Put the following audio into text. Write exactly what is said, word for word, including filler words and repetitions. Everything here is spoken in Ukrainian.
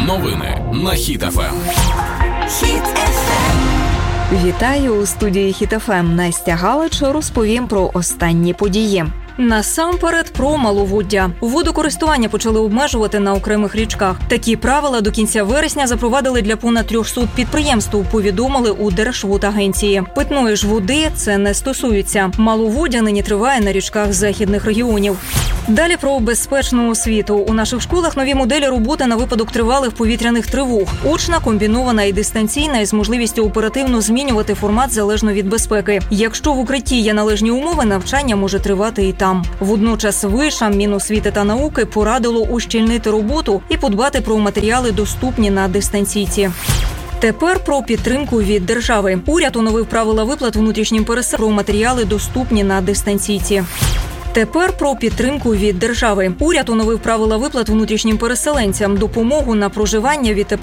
Новини на Хіт еф ем. Хіт еф ем. Вітаю у студії Хіт еф ем. Настя Галич розповім про останні події. Насамперед про маловоддя. Водокористування почали обмежувати на окремих річках. Такі правила до кінця вересня запровадили для понад трьохсот підприємств, повідомили у Держводагенції. Питної ж води це не стосується. Маловоддя нині триває на річках західних регіонів. Далі про безпечну освіту. У наших школах нові моделі роботи на випадок тривалих повітряних тривог. Очна, комбінована і дистанційна із можливістю оперативно змінювати формат залежно від безпеки. Якщо в укритті є належні умови, навчання може тривати і там. Водночас вишам Міносвіти та науки порадило ущільнити роботу і подбати про матеріали, доступні на дистанційці. Тепер про підтримку від держави. Уряд оновив правила виплат внутрішнім переселенцям про матеріали, доступні на дистанційці. Тепер про підтримку від держави. Уряд оновив правила виплат внутрішнім переселенцям. Допомогу на проживання відтепер